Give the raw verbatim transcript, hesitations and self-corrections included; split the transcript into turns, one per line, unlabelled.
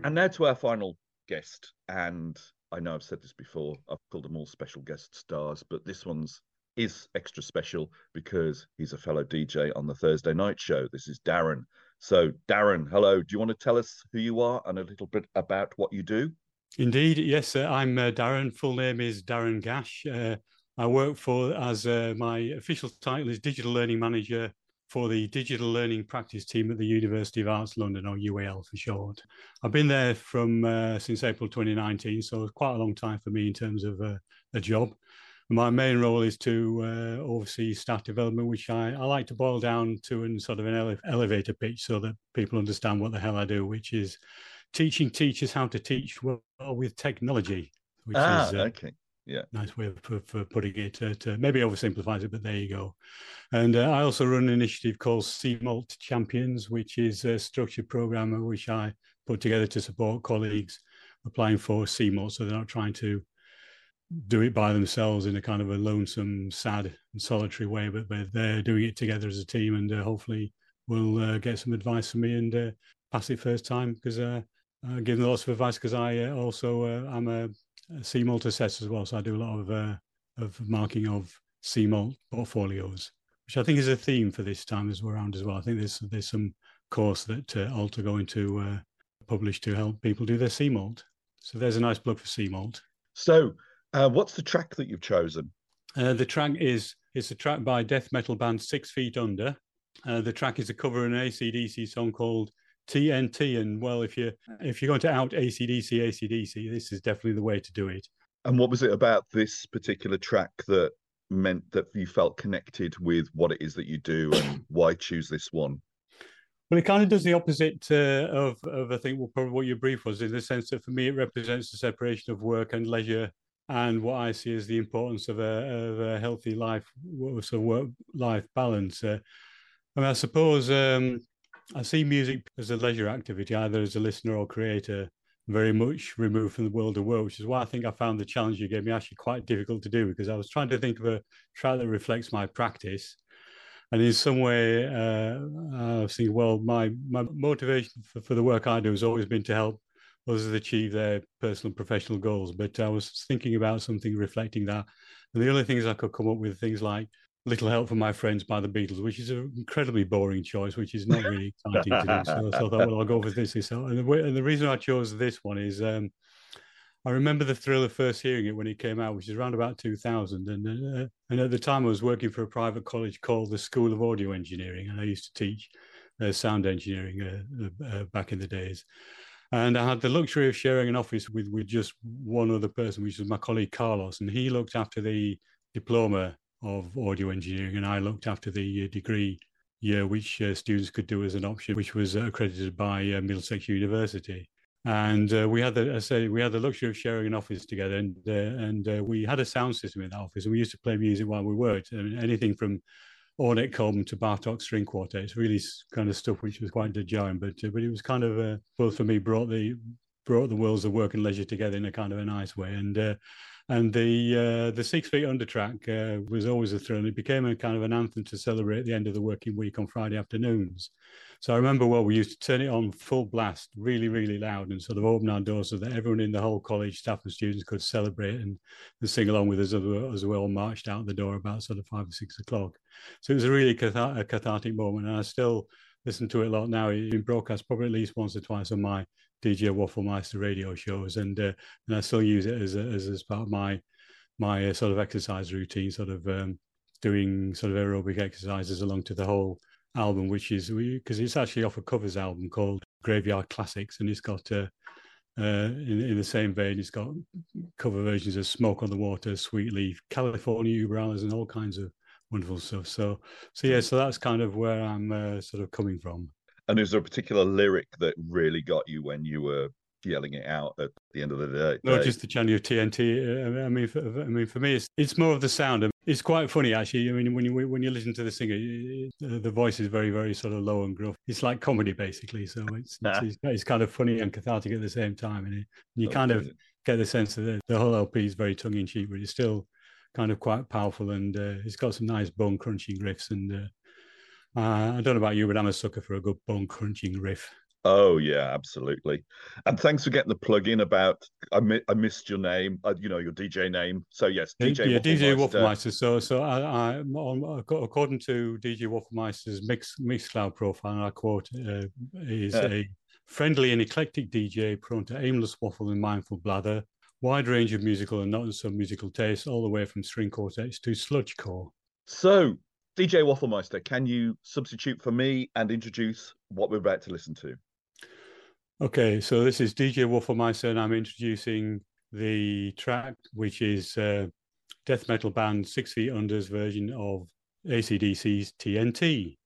And now to our final guest. And I know I've said this before, I've called them all special guest stars, but this one's is extra special because he's a fellow D J on the Thursday night show. This is Darren. So, Darren, hello. Do you want to tell us who you are and a little bit about what you do?
Indeed, yes. Uh, I'm uh, Darren. Full name is Darren Gash. Uh, I work for as uh, my official title is Digital Learning Manager for the Digital Learning Practice Team at the University of Arts London, or U A L for short. I've been there from uh, since April twenty nineteen, so it's quite a long time for me in terms of uh, a job. My main role is to uh, oversee staff development, which I, I like to boil down to in sort of an ele- elevator pitch so that people understand what the hell I do, which is teaching teachers how to teach well with technology, which
Ah,
is a
okay. Yeah.
nice way of, for, for putting it. Uh, to maybe oversimplifies it, but there you go. And uh, I also run an initiative called C M A L T Champions, which is a structured program which I put together to support colleagues applying for C M A L T, so they're not trying to do it by themselves in a kind of a lonesome, sad and solitary way, but they're doing it together as a team, and uh, hopefully we'll uh, get some advice from me and uh, pass it first time, because uh, I give them lots of advice, because I uh, also uh, I'm a, a C M A L T assessor as well, so I do a lot of uh, of marking of C M A L T portfolios, which I think is a theme for this time as we're around as well. I think there's there's some course that uh, ALT are going to uh, publish to help people do their C M A L T. So there's a nice plug for C M A L T.
So, uh, what's the track that you've chosen?
Uh, the track is it's a track by death metal band Six Feet Under. Uh, the track is a cover of an A C D C song called T N T. And well, if you if you're going to out A C D C, A C D C, this is definitely the way to do it.
And what was it about this particular track that meant that you felt connected with what it is that you do, and why choose this one?
Well, it kind of does the opposite uh, of, of, I think, well, probably what your brief was, in the sense that for me, it represents the separation of work and leisure, and what I see as the importance of a, of a healthy life, so work-life balance. Uh, I mean, I suppose um, I see music as a leisure activity, either as a listener or creator, very much removed from the world of work, which is why I think I found the challenge you gave me actually quite difficult to do, because I was trying to think of a track that reflects my practice. And in some way, uh, I was thinking, well, my, my motivation for, for the work I do has always been to help others achieve their personal and professional goals. But I was thinking about something reflecting that. And the only things I could come up with, things like Little Help from My Friends by the Beatles, which is an incredibly boring choice, which is not really exciting to do. So, so I thought, well, I'll go with this. And the, and the reason I chose this one is um, I remember the thrill of first hearing it when it came out, which is around about two thousand. And, uh, and at the time, I was working for a private college called the School of Audio Engineering, and I used to teach uh, sound engineering uh, uh, back in the days. And I had the luxury of sharing an office with, with just one other person, which was my colleague Carlos, and he looked after the diploma of audio engineering, and I looked after the degree year, which uh, students could do as an option, which was accredited by uh, Middlesex University. And uh, we had the, I say, we had the luxury of sharing an office together, and uh, and uh, we had a sound system in that office, and we used to play music while we worked. I mean, anything from Ornette Coleman to Bartok string quartets, really kind of stuff which was quite jarring, but uh, but it was kind of uh, both for me brought the brought the worlds of work and leisure together in a kind of a nice way. And uh, and the uh, the Six Feet Under track uh, was always a thrill. It became a kind of an anthem to celebrate the end of the working week on Friday afternoons. So I remember, well, we used to turn it on full blast, really, really loud, and sort of open our doors so that everyone in the whole college, staff and students, could celebrate and, and sing along with us as we all marched out the door about sort of five or six o'clock. So it was a really cath- a cathartic moment, and I still listen to it a lot now. It's been broadcast probably at least once or twice on my D J Wafflemeister radio shows, and uh, and I still use it as a, as as part of my my uh, sort of exercise routine, sort of um, doing sort of aerobic exercises along to the whole album, which is because it's actually off a covers album called Graveyard Classics, and it's got uh, uh, in, in the same vein, it's got cover versions of Smoke on the Water, Sweet Leaf, California Uber Alles, and all kinds of wonderful stuff. So, so yeah, so that's kind of where I'm uh, sort of coming from.
And is there a particular lyric that really got you when you were yelling it out at the end of the
No,
day?
just the channel of T N T. I mean, for, I mean, for me, it's it's more of the sound. It's quite funny, actually. I mean, when you when you listen to the singer, the voice is very, very sort of low and gruff. It's like comedy, basically. So it's it's, it's kind of funny and cathartic at the same time, and you
Oh,
kind of
brilliant.
get the sense that the, the whole L P is very tongue in cheek, but it's still kind of quite powerful, and uh, it's got some nice bone crunching riffs. And uh, uh, I don't know about you, but I'm a sucker for a good bone crunching riff.
Oh yeah, absolutely. And thanks for getting the plug in about I mi I missed your name, uh, you know, your D J name. So yes,
Uh,
D J
Yeah, D J
Wafflemeister.
Wafflemeister. So, so I, I, on, according to D J Wafflemeister's Mix Mixcloud profile, and I quote, uh, is a friendly and eclectic D J prone to aimless waffle and mindful blather, wide range of musical and not so musical tastes, all the way from string quartets to sludgecore.
So D J Wafflemeister, can you substitute for me and introduce what we're about to listen to?
Okay, so this is D J Wafflemeister, and I'm introducing the track, which is uh, death metal band Six Feet Under's version of A C D C's T N T.